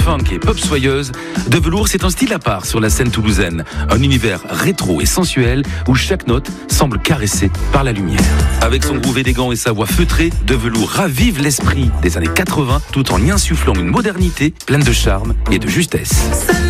funk et pop soyeuse, De Velours, c'est un style à part sur la scène toulousaine. Un univers rétro et sensuel où chaque note semble caressée par la lumière. Avec son groove élégant et sa voix feutrée, De Velours ravive l'esprit des années 80 tout en y insufflant une modernité pleine de charme et de justesse.